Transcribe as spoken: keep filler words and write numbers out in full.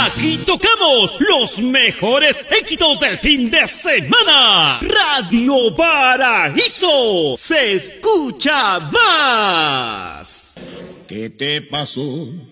Aquí tocamos los mejores éxitos del fin de semana. Radio Paraíso se escucha más. ¿Qué te pasó?